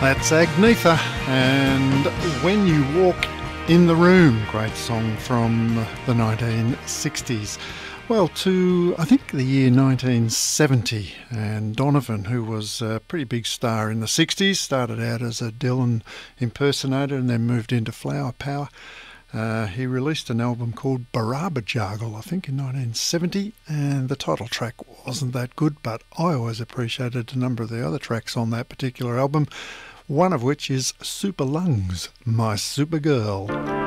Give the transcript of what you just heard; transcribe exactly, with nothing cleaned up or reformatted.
That's Agnetha and When You Walk in the Room, great song from the nineteen sixties. Well, to, I think, the year nineteen seventy, and Donovan, who was a pretty big star in the sixties, started out as a Dylan impersonator and then moved into Flower Power. Uh, he released an album called Baraba Jargle, I think, in nineteen seventy, and the title track wasn't that good, but I always appreciated a number of the other tracks on that particular album, one of which is Super Lungs, My Super Girl.